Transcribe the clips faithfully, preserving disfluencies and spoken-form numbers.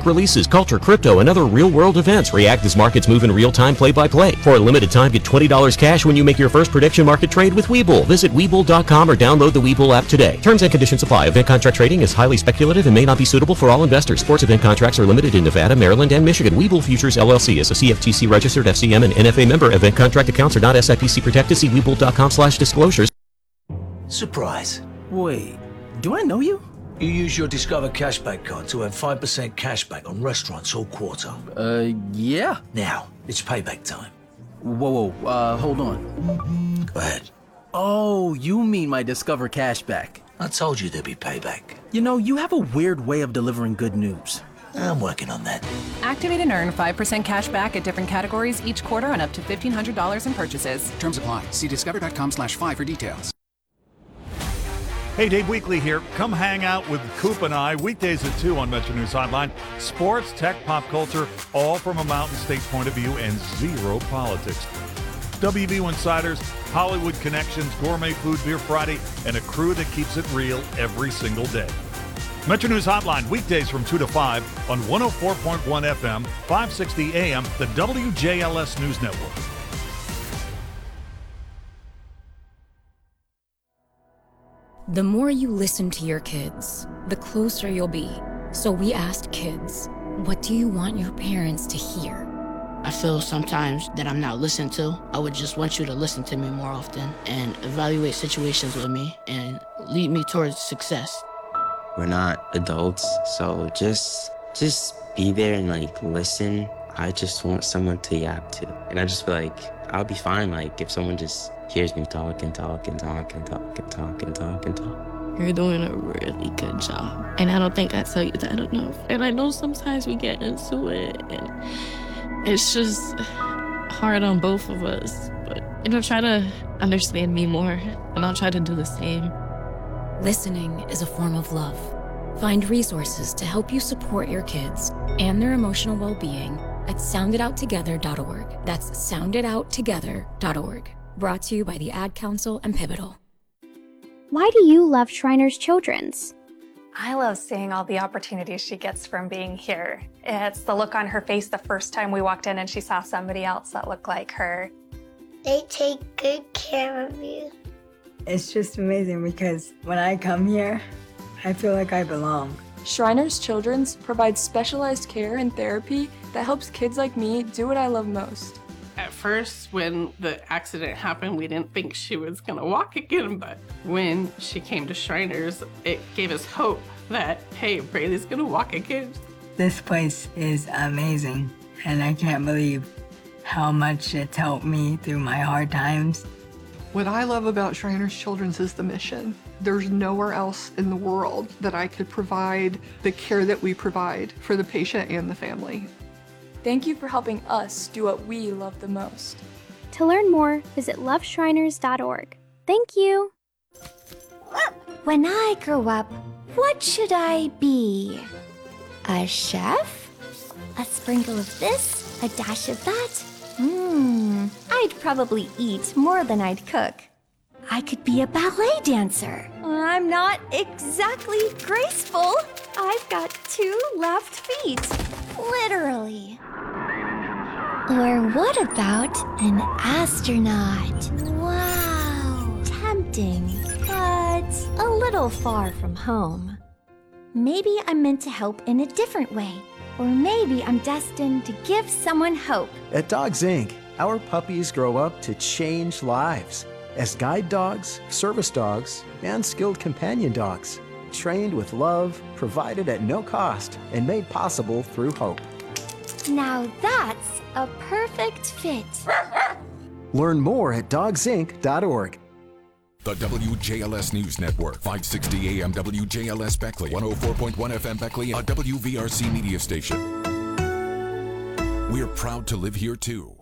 releases, culture, crypto, and other real-world events. React as markets move in real-time play-by-play. For a limited time, get twenty dollars cash when you make your first prediction market trade with Webull. Visit Webull dot com or download the Webull app today. Terms and conditions apply. Event contract trading is highly speculative and may not be suitable for all investors. Sports event contracts are limited in Nevada, Maryland, and Michigan. Webull Futures, L L C is a C F T C-registered F C M and N F A member. Event contract accounts are not S I P C protected. See Webull dot com slash disclosures. Surprise. Wait, do I know you? You use your Discover Cashback card to earn five percent cashback on restaurants all quarter. Uh, yeah. Now, it's payback time. Whoa, whoa, uh, hold on. Go ahead. Oh, you mean my Discover Cashback. I told you there'd be payback. You know, you have a weird way of delivering good news. I'm working on that. Activate and earn five percent cash back at different categories each quarter on up to fifteen hundred dollars in purchases. Terms apply. See discover dot com slash five for details. Hey, Dave Weekly here. Come hang out with Coop and I weekdays at two on Metro News Hotline. Sports, tech, pop culture, all from a Mountain State point of view and zero politics. W V U Insiders, Hollywood Connections, Gourmet Food, Beer Friday, and a crew that keeps it real every single day. Metro News Hotline, weekdays from two to five on one oh four point one F M, five sixty A M, the W J L S News Network. The more you listen to your kids, the closer you'll be. So we asked kids, what do you want your parents to hear? I feel sometimes that I'm not listened to. I would just want you to listen to me more often and evaluate situations with me and lead me towards success. We're not adults, so just just be there and like listen. I just want someone to yap to. And I just feel like I'll be fine like if someone just hears me talk and talk and talk and talk and talk and talk and talk. You're doing a really good job. And I don't think I tell you that enough. And I know sometimes we get into it and it's just hard on both of us. But, you know, try to understand me more and I'll try to do the same. Listening is a form of love. Find resources to help you support your kids and their emotional well-being at sound it out together dot org. That's sound it out together dot org. Brought to you by the Ad Council and Pivotal. Why do you love Shriners Children's? I love seeing all the opportunities she gets from being here. It's the look on her face the first time we walked in and she saw somebody else that looked like her. They take good care of you. It's just amazing because when I come here, I feel like I belong. Shriners Children's provides specialized care and therapy that helps kids like me do what I love most. At first, when the accident happened, we didn't think she was gonna walk again, but when she came to Shriners, it gave us hope that, hey, Braylee's gonna walk again. This place is amazing, and I can't believe how much it's helped me through my hard times. What I love about Shriners Children's is the mission. There's nowhere else in the world that I could provide the care that we provide for the patient and the family. Thank you for helping us do what we love the most. To learn more, visit love shriners dot org. Thank you. When I grow up, what should I be? A chef? A sprinkle of this, a dash of that? Hmm, I'd probably eat more than I'd cook. I could be a ballet dancer. I'm not exactly graceful. I've got two left feet, literally. Or what about an astronaut? Wow, tempting, but a little far from home. Maybe I'm meant to help in a different way. Or maybe I'm destined to give someone hope. At Dogs Incorporated, our puppies grow up to change lives as guide dogs, service dogs, and skilled companion dogs. Trained with love, provided at no cost, and made possible through hope. Now that's a perfect fit. Learn more at dogs inc dot org. The W J L S News Network, five sixty A M W J L S Beckley, one oh four point one F M Beckley, a W V R C media station. We're proud to live here too.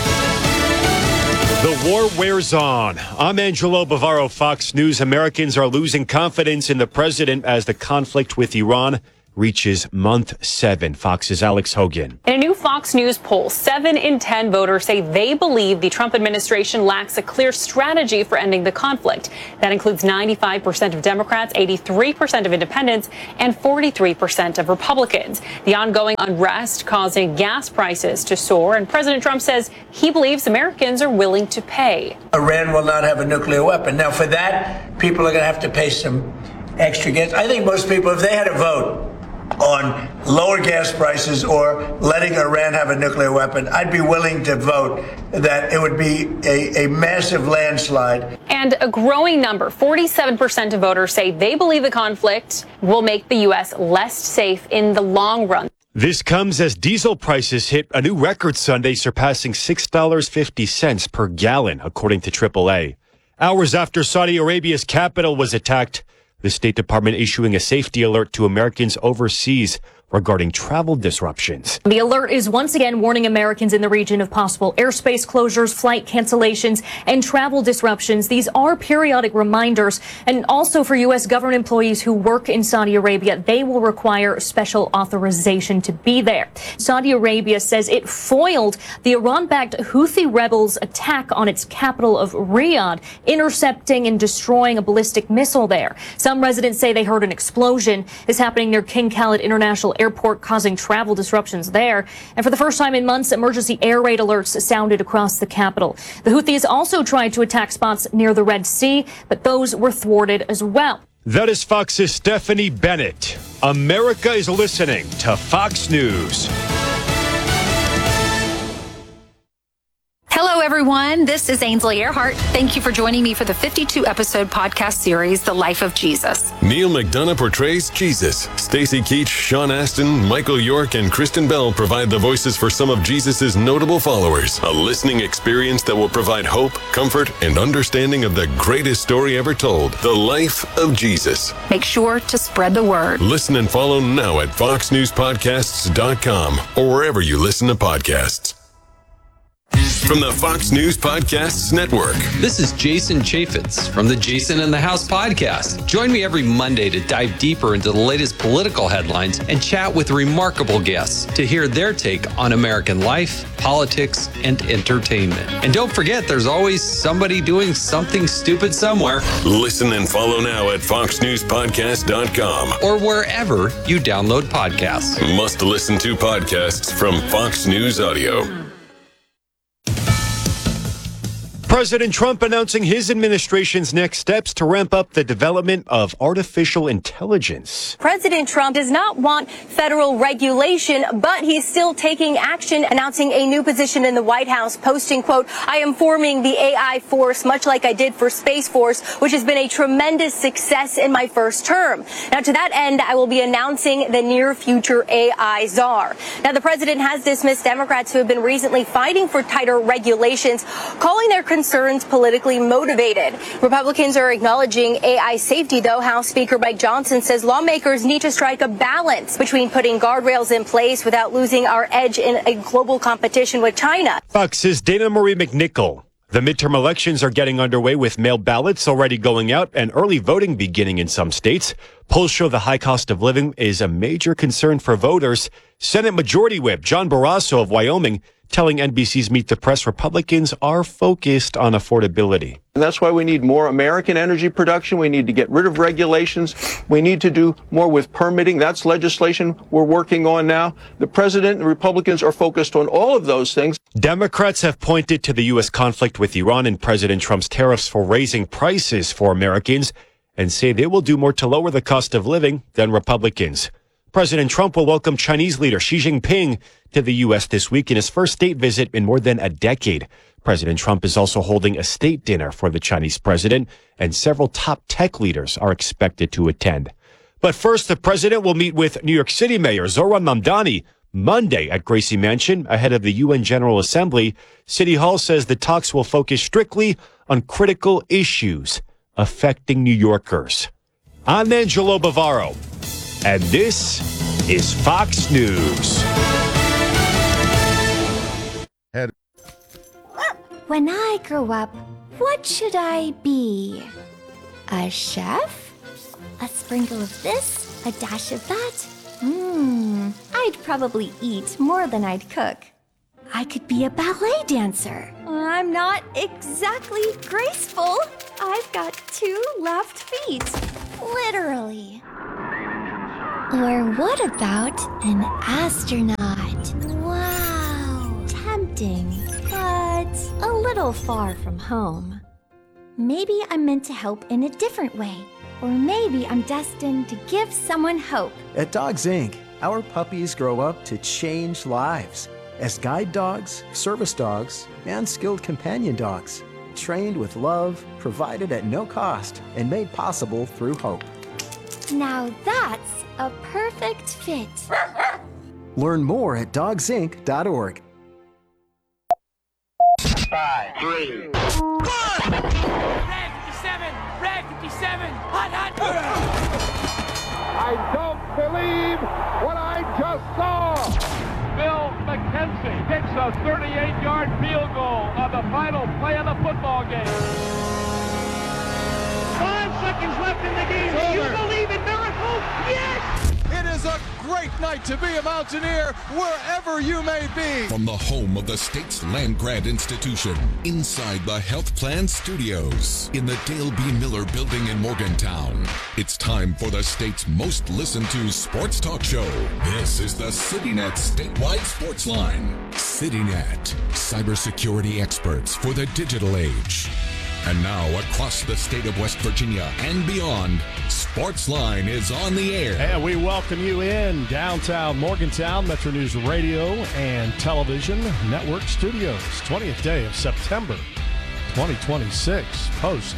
The war wears on. I'm Angelo Bavaro, Fox News. Americans are losing confidence in the president as the conflict with Iran reaches month seven. Fox's Alex Hogan. In a new Fox News poll, seven in ten voters say they believe the Trump administration lacks a clear strategy for ending the conflict. That includes ninety-five percent of Democrats, eighty-three percent of independents, and forty-three percent of Republicans. The ongoing unrest causing gas prices to soar, and President Trump says he believes Americans are willing to pay. Iran will not have a nuclear weapon. Now, for that, people are going to have to pay some extra gas. I think most people, if they had a vote on lower gas prices or letting Iran have a nuclear weapon, I'd be willing to vote that it would be a, a massive landslide. And a growing number, forty-seven percent of voters say they believe the conflict will make the U S less safe in the long run. This comes as diesel prices hit a new record Sunday, surpassing six dollars and fifty cents per gallon, according to triple A. Hours after Saudi Arabia's capital was attacked, the State Department issuing a safety alert to Americans overseas regarding travel disruptions. The alert is once again warning Americans in the region of possible airspace closures, flight cancellations, and travel disruptions. These are periodic reminders. And also for U S government employees who work in Saudi Arabia, they will require special authorization to be there. Saudi Arabia says it foiled the Iran-backed Houthi rebels' attack on its capital of Riyadh, intercepting and destroying a ballistic missile there. Some residents say they heard an explosion. This happening near King Khalid International Airport, causing travel disruptions there. And for the first time in months, emergency air raid alerts sounded across the capital. The Houthis also tried to attack spots near the Red Sea, but those were thwarted as well. That is Fox's Stephanie Bennett. America is listening to Fox News. Hello, everyone. This is Ainsley Earhart. Thank you for joining me for the fifty-two episode podcast series, The Life of Jesus. Neil McDonough portrays Jesus. Stacey Keach, Sean Astin, Michael York, and Kristen Bell provide the voices for some of Jesus's notable followers. A listening experience that will provide hope, comfort, and understanding of the greatest story ever told, The Life of Jesus. Make sure to spread the word. Listen and follow now at fox news podcasts dot com or wherever you listen to podcasts. From the Fox News Podcasts Network. This is Jason Chaffetz from the Jason in the House podcast. Join me every Monday to dive deeper into the latest political headlines and chat with remarkable guests to hear their take on American life, politics, and entertainment. And don't forget, there's always somebody doing something stupid somewhere. Listen and follow now at fox news podcast dot com or wherever you download podcasts. Must listen to podcasts from Fox News Audio. President Trump announcing his administration's next steps to ramp up the development of artificial intelligence. President Trump does not want federal regulation, but he's still taking action, announcing a new position in the White House, posting, quote, I am forming the A I Force, much like I did for Space Force, which has been a tremendous success in my first term. Now, to that end, I will be announcing the near future A I czar. Now, the president has dismissed Democrats who have been recently fighting for tighter regulations, calling their concerns politically motivated. Republicans are acknowledging A I safety, though. House Speaker Mike Johnson says lawmakers need to strike a balance between putting guardrails in place without losing our edge in a global competition with China. Fox's Dana Marie McNichol. The midterm elections are getting underway with mail ballots already going out and early voting beginning in some states. Polls show the high cost of living is a major concern for voters. Senate Majority Whip John Barrasso of Wyoming telling N B C's Meet the Press Republicans are focused on affordability. And that's why we need more American energy production. We need to get rid of regulations. We need to do more with permitting. That's legislation we're working on now. The president and Republicans are focused on all of those things. Democrats have pointed to the U S conflict with Iran and President Trump's tariffs for raising prices for Americans and say they will do more to lower the cost of living than Republicans. President Trump will welcome Chinese leader Xi Jinping to the U S this week in his first state visit in more than a decade. President Trump is also holding a state dinner for the Chinese president, and several top tech leaders are expected to attend. But first, the president will meet with New York City Mayor Zohran Mamdani Monday at Gracie Mansion ahead of the U N General Assembly. City Hall says the talks will focus strictly on critical issues affecting New Yorkers. I'm Angelo Bavaro, and this is Fox News. When I grow up, what should I be? A chef? A sprinkle of this, a dash of that? Mmm, I'd probably eat more than I'd cook. I could be a ballet dancer. I'm not exactly graceful. I've got two left feet. Literally. Or what about an astronaut? Wow. Tempting, but a little far from home. Maybe I'm meant to help in a different way. Or maybe I'm destined to give someone hope. At Dogs Incorporated, our puppies grow up to change lives as guide dogs, service dogs, and skilled companion dogs, trained with love, provided at no cost, and made possible through hope. Now that's a perfect fit. Learn more at dogs inc dot org. Five, three, one! Red fifty-seven! Red fifty-seven! Hot, hot! I don't believe what I just saw! Bill McKenzie kicks a thirty-eight-yard field goal on the final play of the football game. Five seconds left in the game. Do you believe in miracles? Yes! It is a great night to be a Mountaineer wherever you may be. From the home of the state's land grant institution, inside the Health Plan Studios, in the Dale B. Miller Building in Morgantown, it's time for the state's most listened to sports talk show. This is the CityNet Statewide Sports Line. CityNet, cybersecurity experts for the digital age. And now, across the state of West Virginia and beyond, Sportsline is on the air. And we welcome you in downtown Morgantown, Metro News Radio and Television Network Studios. twentieth day of September twenty twenty-six, post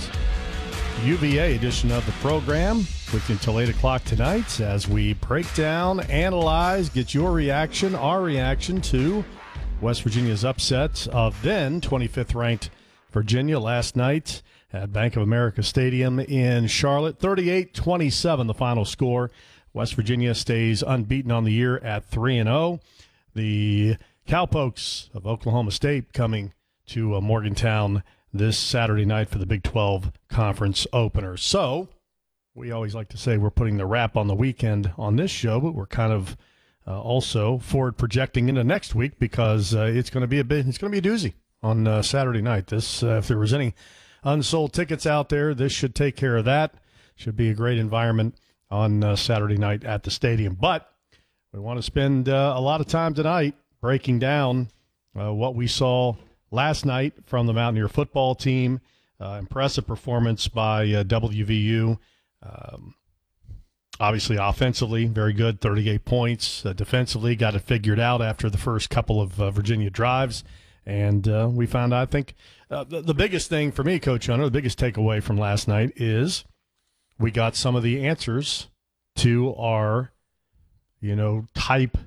U V A edition of the program with you until eight o'clock tonight as we break down, analyze, get your reaction, our reaction to West Virginia's upset of then twenty-fifth ranked Virginia last night at Bank of America Stadium in Charlotte. thirty-eight twenty-seven the final score. West Virginia stays unbeaten on the year at three and oh. The Cowpokes of Oklahoma State coming to uh, Morgantown this Saturday night for the Big twelve Conference opener. So we always like to say we're putting the wrap on the weekend on this show, but we're kind of uh, also forward projecting into next week because uh, it's going to be a bit, it's going to be a doozy on uh, Saturday night. This, uh, if there was any unsold tickets out there, this should take care of that. Should be a great environment on uh, Saturday night at the stadium. But we want to spend uh, a lot of time tonight breaking down uh, what we saw last night from the Mountaineer football team. Uh, impressive performance by uh, W V U. Um, obviously, offensively, very good, thirty-eight points. Uh, defensively, got it figured out after the first couple of uh, Virginia drives. And uh, we found, I think, uh, the, the biggest thing for me, Coach Hunter, the biggest takeaway from last night is we got some of the answers to our, you know, type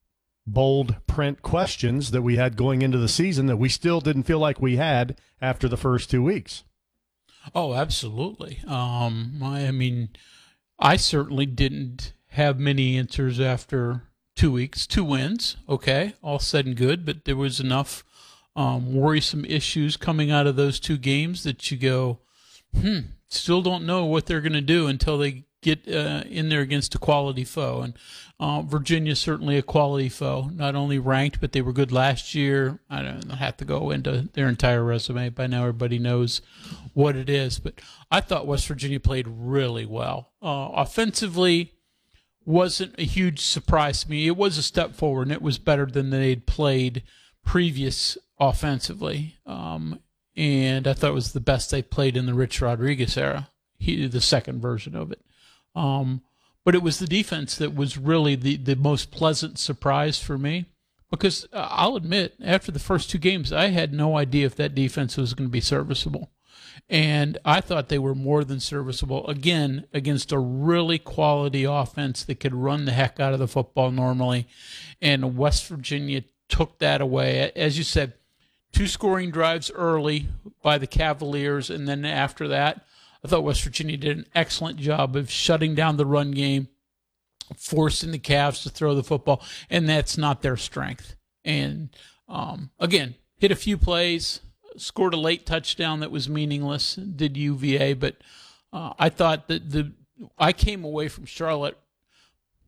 bold print questions that we had going into the season that we still didn't feel like we had after the first two weeks. Oh, absolutely. Um, I, I mean, I certainly didn't have many answers after two weeks, two wins. Okay, all said and good, but there was enough Um, worrisome issues coming out of those two games that you go, hmm, still don't know what they're going to do until they get uh, in there against a quality foe. And uh, Virginia certainly a quality foe, not only ranked, but they were good last year. I don't have to go into their entire resume. By now everybody knows what it is. But I thought West Virginia played really well. Uh, offensively, wasn't a huge surprise to me. It was a step forward, and it was better than they'd played previous offensively, um, and I thought it was the best they played in the Rich Rodriguez era, he, the second version of it. Um, but it was the defense that was really the, the most pleasant surprise for me, because uh, I'll admit, after the first two games, I had no idea if that defense was going to be serviceable. And I thought they were more than serviceable, again, against a really quality offense that could run the heck out of the football normally. And West Virginia took that away. As you said, two scoring drives early by the Cavaliers, and then after that, I thought West Virginia did an excellent job of shutting down the run game, forcing the Cavs to throw the football, and that's not their strength. And, um, again, hit a few plays, scored a late touchdown that was meaningless, did U V A, but uh, I thought that the I came away from Charlotte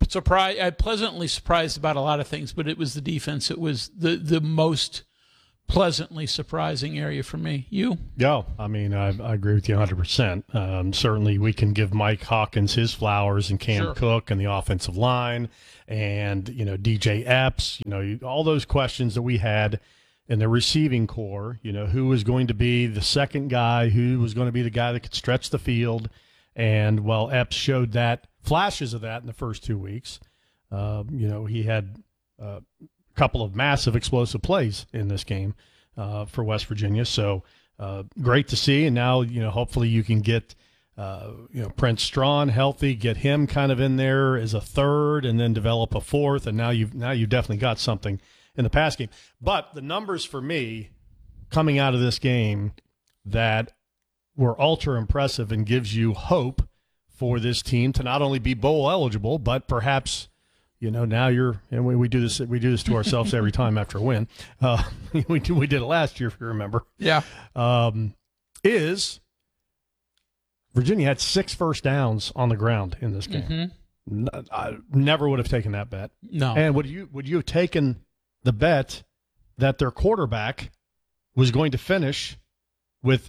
surprised, I pleasantly surprised about a lot of things, but it was the defense. It was the, the most pleasantly surprising area for me. You? Yeah, I mean, I, I agree with you one hundred percent. Um, certainly, we can give Mike Hawkins his flowers and Cam Sure. Cook and the offensive line and, you know, D J Epps, you know, you- all those questions that we had in the receiving core, you know, who was going to be the second guy, who was going to be the guy that could stretch the field. And, well, Epps showed that, flashes of that in the first two weeks. Uh, you know, he had uh, a couple of massive explosive plays in this game uh, for West Virginia. So uh, great to see. And now, you know, hopefully you can get, uh, you know, Prince Strawn healthy, get him kind of in there as a third and then develop a fourth. And now you've, now you've definitely got something in the pass game. But the numbers for me coming out of this game that were ultra impressive and gives you hope for this team to not only be bowl eligible, but perhaps, you know, now you're, and we, we do this, we do this to ourselves every time after a win. Uh, we, we did it last year, if you remember. Yeah. Um, is Virginia had six first downs on the ground in this game. Mhm. N- I never would have taken that bet. No. And would you, would you have taken the bet that their quarterback was going to finish with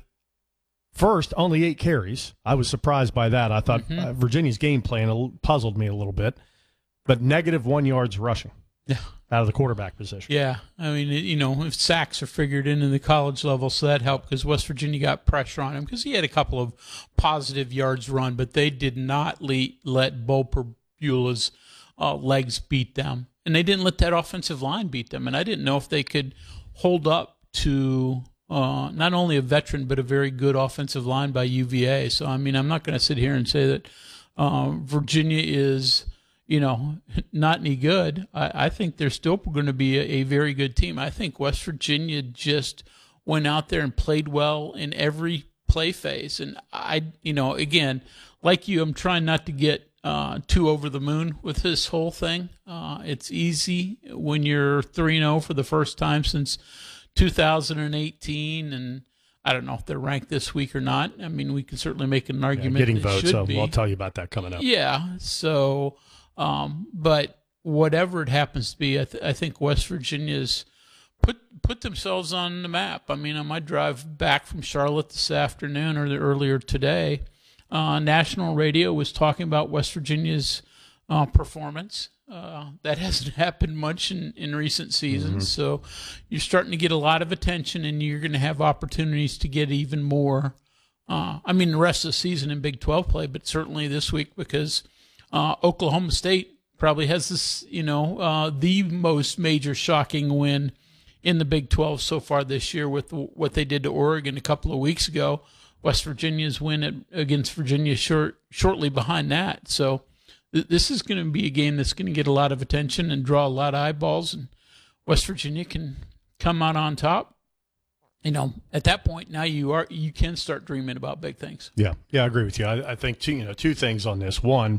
first only eight carries? I was surprised by that. I thought Mhm. uh, Virginia's game plan a l- puzzled me a little bit, but negative one yards rushing Yeah. out of the quarterback position. Yeah, I mean, it- you know, if sacks are figured in in the college level, so that helped because West Virginia got pressure on him because he had a couple of positive yards run, but they did not le- let Bo Perbula's uh, legs beat them, and they didn't let that offensive line beat them. And I didn't know if they could hold up to uh, not only a veteran but a very good offensive line by U V A. So I mean, I'm not going to sit here and say that uh, Virginia is, you know, not any good. I, I think they're still going to be a, a very good team. I think West Virginia just went out there and played well in every play phase. And I, you know, again, like you, I'm trying not to get uh, too over the moon with this whole thing. Uh, it's easy when you're three and oh for the first time since two thousand eighteen, and I don't know if they're ranked this week or not. I mean, we can certainly make an Yeah, argument getting that votes, should so be. I'll tell you about that coming up. Yeah. So, um, but whatever it happens to be, I, th- I think West Virginia's put put themselves on the map. I mean, on my drive back from Charlotte this afternoon or the, earlier today, uh, national radio was talking about West Virginia's uh, performance. Uh, that hasn't happened much in, in recent seasons. Mhm. So you're starting to get a lot of attention, and you're going to have opportunities to get even more. Uh, I mean, the rest of the season in Big twelve play, but certainly this week because uh, Oklahoma State probably has this, you know, uh, the most major shocking win in the Big twelve so far this year with what they did to Oregon a couple of weeks ago. West Virginia's win at, against Virginia short, shortly behind that. So th- this is going to be a game that's going to get a lot of attention and draw a lot of eyeballs, and West Virginia can come out on top. You know, at that point, now you are you can start dreaming about big things. Yeah, yeah, I agree with you. I, I think two, you know, two things on this. One,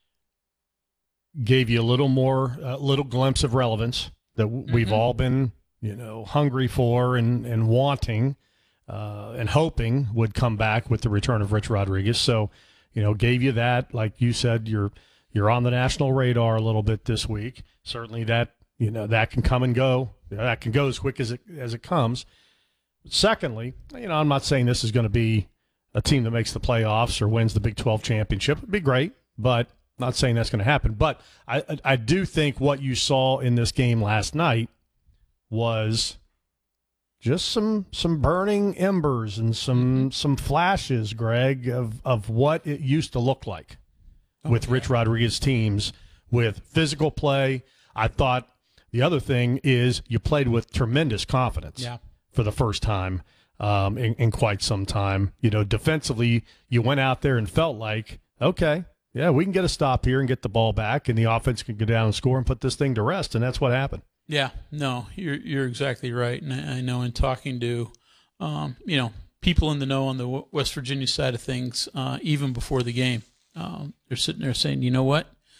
gave you a little more, a little glimpse of relevance that w- we've Mhm. all been, you know, hungry for and and wanting uh, and hoping would come back with the return of Rich Rodriguez. So, you know, gave you that. Like you said, you're you're on the national radar a little bit this week. Certainly, that you know that can come and go. That can go as quick as it as it comes. Secondly, you know, I'm not saying this is going to be a team that makes the playoffs or wins the Big twelve championship. It'd be great, but not saying that's going to happen. But I, I, I do think what you saw in this game last night was just some some burning embers and some some flashes, Greg, of, of what it used to look like with Rich Rodriguez teams with physical play. I thought the other thing is you played with tremendous confidence. Yeah. For the first time um, in, in quite some time. You know, defensively, you went out there and felt like, okay, yeah, we can get a stop here and get the ball back, and the offense can go down and score and put this thing to rest, and that's what happened. Yeah, no, you're you're exactly right, and I I know in talking to, um, you know, people in the know on the W- West Virginia side of things, uh, even before the game, um, they're sitting there saying, you know what,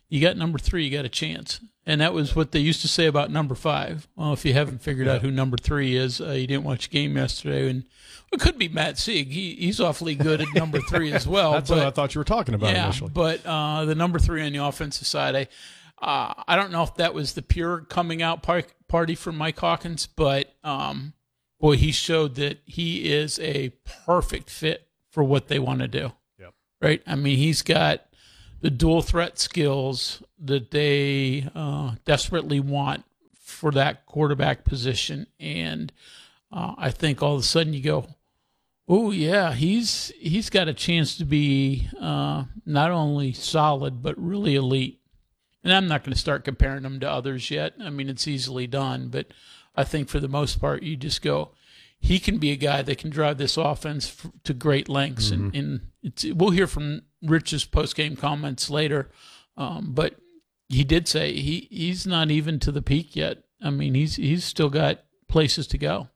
you got number three, you got a chance. And that was what they used to say about number five. Well, if you haven't figured yeah. out who number three is, uh, you didn't watch the game yesterday. And it could be Matt Sieg. He, he's awfully good at number three as well. That's but, what I thought you were talking about yeah, initially. But uh, the number three on the offensive side, I, uh, I don't know if that was the pure coming out par- party for Mike Hawkins, but um, boy, he showed that he is a perfect fit for what they want to do. Yep. Right? I mean, he's got the dual threat skills that they uh, desperately want for that quarterback position. And uh, I think all of a sudden you go, oh, yeah, he's he's got a chance to be uh, not only solid, but really elite. And I'm not going to start comparing him to others yet. I mean, it's easily done. But I think for the most part, you just go, he can be a guy that can drive this offense f- to great lengths. Mm-hmm. And, and it's, we'll hear from Rich's post-game comments later. Um, but he did say he, he's not even to the peak yet. I mean, he's he's still got places to go.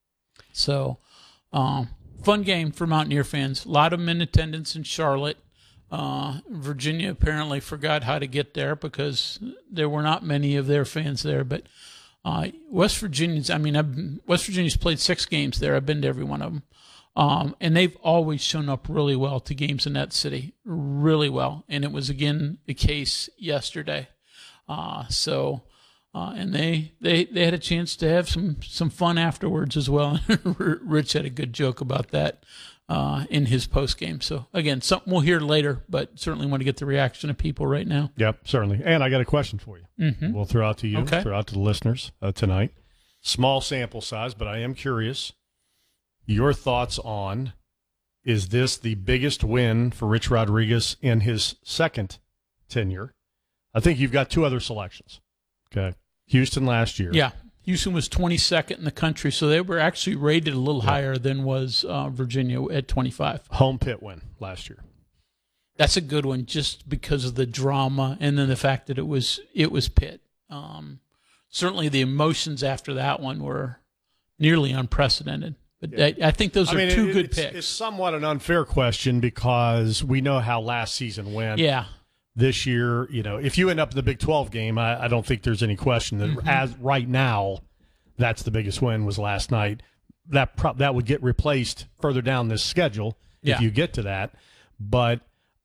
So, um, fun game for Mountaineer fans. A lot of them in attendance in Charlotte. Uh, Virginia apparently forgot how to get there because there were not many of their fans there. But uh, West Virginia's, I mean, I've, West Virginia's played six games there. I've been to every one of them. Um, and they've always shown up really well to games in that city, really well. And it was, again, the case yesterday. Uh, so, uh, and they, they, they had a chance to have some, some fun afterwards as well. Rich had a good joke about that uh, in his post game. So, again, something we'll hear later, but certainly want to get the reaction of people right now. Yep, certainly. And I got a question for you. Mm-hmm. We'll throw out to you, okay. throw out to the listeners uh, tonight. Small sample size, but I am curious. Your thoughts on, is this the biggest win for Rich Rodriguez in his second tenure? I think you've got two other selections. Okay. Houston last year. Yeah. Houston was twenty-second in the country, so they were actually rated a little yeah. higher than was uh, Virginia at twenty-five. Home Pitt win last year. That's a good one just because of the drama and then the fact that it was it was Pitt. Um, certainly the emotions after that one were nearly unprecedented. But yeah. I, I think those are I mean, two it, good it's, picks. It's somewhat an unfair question because we know how last season went. Yeah. This year, you know, if you end up in the Big twelve game, I, I don't think there's any question that mm-hmm. as right now, that's the biggest win was last night. That pro- that would get replaced further down this schedule if yeah. you get to that. But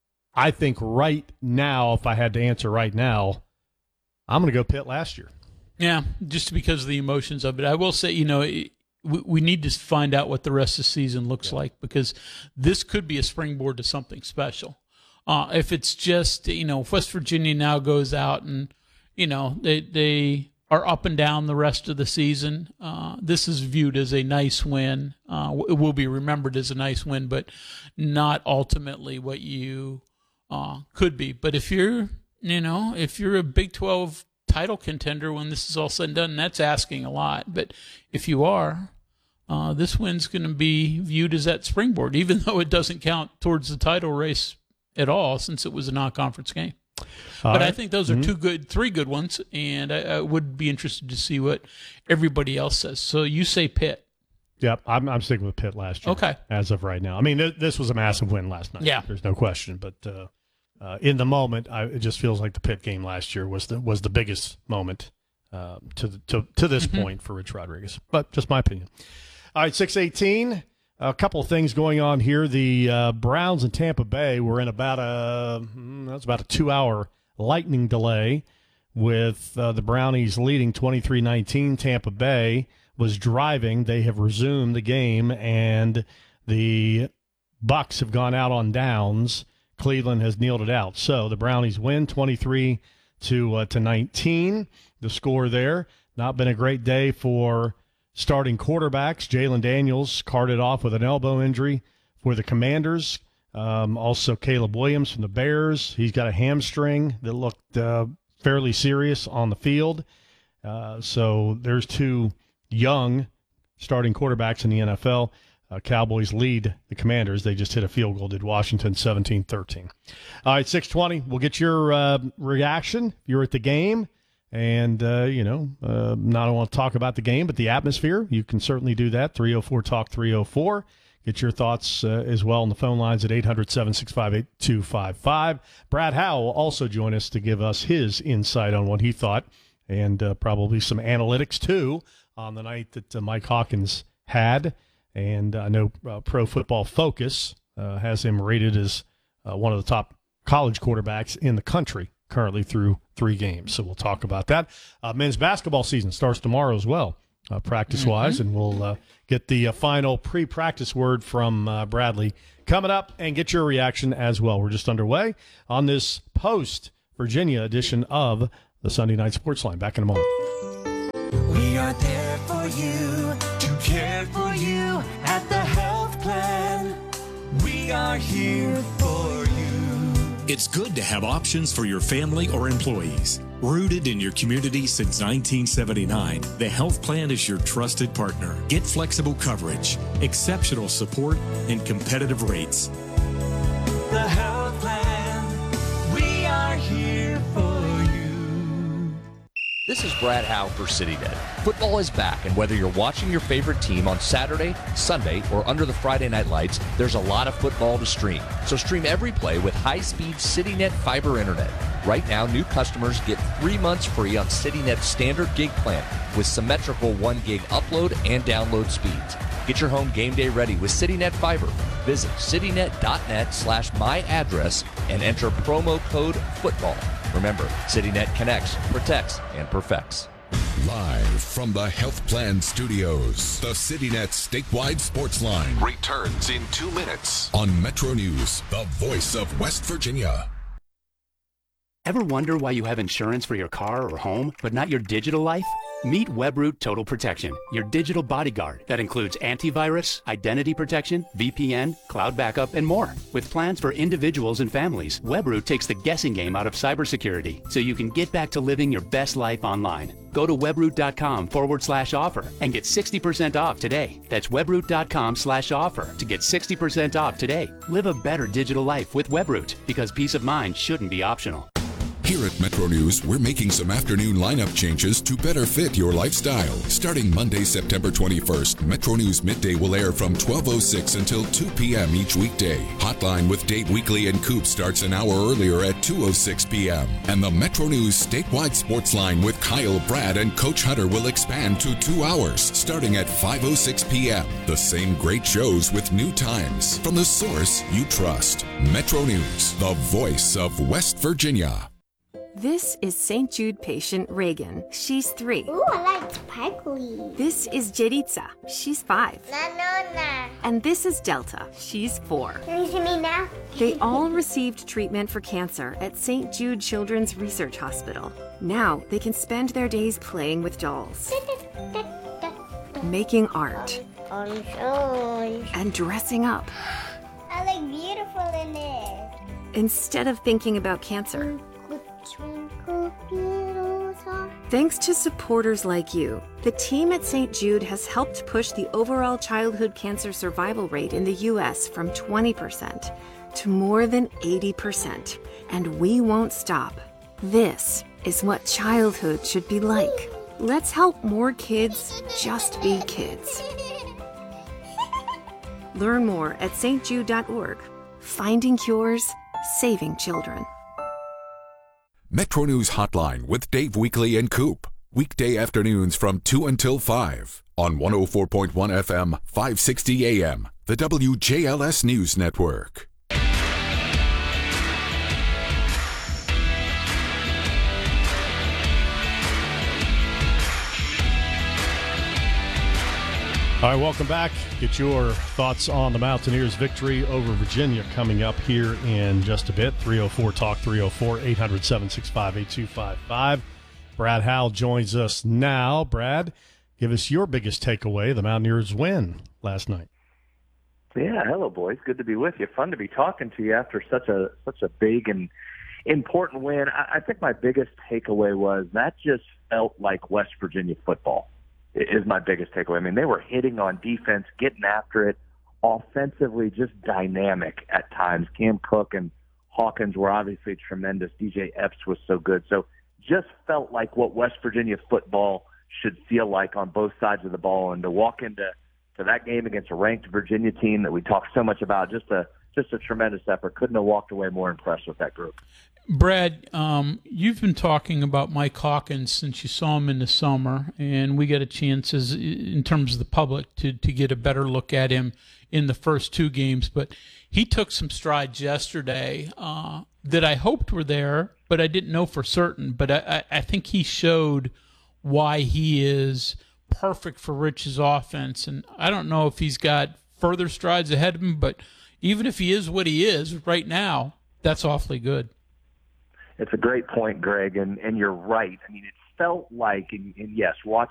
I think right now, if I had to answer right now, I'm going to go Pitt last year. Yeah, just because of the emotions of it. I will say, you know, it, we, we need to find out what the rest of the season looks yeah. like because this could be a springboard to something special. Uh, if it's just, you know, if West Virginia now goes out and, you know, they they are up and down the rest of the season, uh, this is viewed as a nice win. Uh, it will be remembered as a nice win, but not ultimately what you uh, could be. But if you're, you know, if you're a Big twelve title contender when this is all said and done, that's asking a lot. But if you are, uh, this win's going to be viewed as that springboard, even though it doesn't count towards the title race at all since it was a non-conference game. All but right. I think those are mm-hmm. two good, three good ones, and I, I would be interested to see what everybody else says. So you say Pitt. Yep, I'm I'm sticking with Pitt last year. Okay. As of right now. I mean, th- this was a massive win last night. Yeah. There's no question. But uh, uh, in the moment, I, it just feels like the Pitt game last year was the was the biggest moment uh, to, the, to, to this mm-hmm. point for Rich Rodriguez. But just my opinion. All right, six eighteen. A couple of things going on here. The uh, Browns in Tampa Bay were in about a that's about a two-hour lightning delay with uh, the Brownies leading twenty-three nineteen. Tampa Bay was driving. They have resumed the game, and the Bucs have gone out on downs. Cleveland has kneeled it out. So the Brownies win twenty-three to nineteen. The score there. Not been a great day for starting quarterbacks. Jalen Daniels carted off with an elbow injury for the Commanders. Um, also, Caleb Williams from the Bears. He's got a hamstring that looked uh, fairly serious on the field. Uh, so there's two young starting quarterbacks in the N F L. Uh, Cowboys lead the Commanders. They just hit a field goal, did Washington, seventeen thirteen. All right, six twenty. We'll get your uh, reaction if you're at the game. And, uh, you know, uh, not only want to talk about the game, but the atmosphere. You can certainly do that. three oh four talk three oh four. Get your thoughts uh, as well on the phone lines at eight hundred, seven six five, eight two five five. Brad Howe will also join us to give us his insight on what he thought, and uh, probably some analytics, too, on the night that uh, Mike Hawkins had. And I know uh, Pro Football Focus uh, has him rated as uh, one of the top college quarterbacks in the country currently through three games. So we'll talk about that. Uh, men's basketball season starts tomorrow as well, uh, practice-wise, mm-hmm. and we'll uh, get the uh, final pre-practice word from uh, Bradley coming up and get your reaction as well. We're just underway on this post-Virginia edition of the Sunday Night Sports Line. Back in a moment. We are there for you, to care for you at the health plan. We are here for you. It's good to have options for your family or employees. Rooted in your community since nineteen seventy-nine, the health plan is your trusted partner. Get flexible coverage, exceptional support, and competitive rates. The health plan, we are here for you. This is Brad Howe for CityNet. Football is back, and whether you're watching your favorite team on Saturday, Sunday, or under the Friday night lights, there's a lot of football to stream. So stream every play with high-speed CityNet fiber internet. Right now, new customers get three months free on CityNet's standard gig plan with symmetrical one gig upload and download speeds. Get your home game day ready with CityNet Fiber. Visit citynet.net slash my address and enter promo code FOOTBALL. Remember, CityNet connects, protects, and perfects. Live from the Health Plan Studios, the CityNet statewide sports line returns in two minutes on Metro News, the voice of West Virginia. Ever wonder why you have insurance for your car or home, but not your digital life? Meet Webroot Total Protection, your digital bodyguard that includes antivirus, identity protection, V P N, cloud backup, and more. With plans for individuals and families, Webroot takes the guessing game out of cybersecurity so you can get back to living your best life online. Go to webroot.com forward slash offer and get sixty percent off today. That's webroot.com slash offer to get sixty percent off today. Live a better digital life with Webroot, because peace of mind shouldn't be optional. Here at Metro News, we're making some afternoon lineup changes to better fit your lifestyle. Starting Monday, September twenty-first, Metro News Midday will air from twelve oh six until two p.m. each weekday. Hotline with Dave Weekly and Coop starts an hour earlier at two oh six p.m. And the Metro News statewide sports line with Kyle, Brad, and Coach Hunter will expand to two hours, starting at five oh six p.m. The same great shows with new times from the source you trust. Metro News, the voice of West Virginia. This is Saint Jude patient Reagan. She's three. Ooh, I like sparkly. This is Jeritza. She's five. Na, na, na. And this is Delta. She's four. Can you see me now? They all received treatment for cancer at Saint Jude Children's Research Hospital. Now they can spend their days playing with dolls, making art, and dressing up. I look beautiful in it. Instead of thinking about cancer. Thanks to supporters like you, the team at Saint Jude has helped push the overall childhood cancer survival rate in the U S from twenty percent to more than eighty percent. And we won't stop. This is what childhood should be like. Let's help more kids just be kids. Learn more at s t jude dot org. Finding cures, saving children. Metro News Hotline with Dave Weekly and Coop. Weekday afternoons from two until five on one oh four point one F M, five sixty A M, the W J L S News Network. All right, welcome back. Get your thoughts on the Mountaineers' victory over Virginia coming up here in just a bit. three oh four talk, three oh four, eight hundred, seven six five, eight two five five. Brad Howe joins us now. Brad, give us your biggest takeaway, the Mountaineers' win last night. Yeah, hello, boys. Good to be with you. Fun to be talking to you after such a such a big and important win. I, I think my biggest takeaway was that just felt like West Virginia football. Is my biggest takeaway. I mean, they were hitting on defense, getting after it, offensively just dynamic at times. Cam Cook and Hawkins were obviously tremendous. D J Epps was so good. So just felt like what West Virginia football should feel like on both sides of the ball. And to walk into to that game against a ranked Virginia team that we talk so much about. Just a just a tremendous effort. Couldn't have walked away more impressed with that group. Brad, um, you've been talking about Mike Hawkins since you saw him in the summer, and we got a chance as, in terms of the public to, to get a better look at him in the first two games. But he took some strides yesterday uh, that I hoped were there, but I didn't know for certain. But I, I think he showed why he is perfect for Rich's offense. And I don't know if he's got further strides ahead of him, but even if he is what he is right now, that's awfully good. It's a great point, Greg, and, and you're right. I mean, it felt like, and, and yes, watch